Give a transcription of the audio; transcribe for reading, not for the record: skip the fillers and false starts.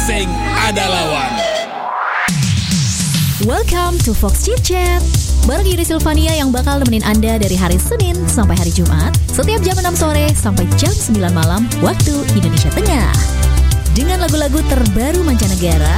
sing ada lawan. Welcome to Fox Chit Chat. Bareng Yudi Silvania yang bakal nemenin Anda dari hari Senin sampai hari Jumat, setiap jam 6 sore sampai jam 9 malam waktu Indonesia Tengah. Dengan lagu-lagu terbaru mancanegara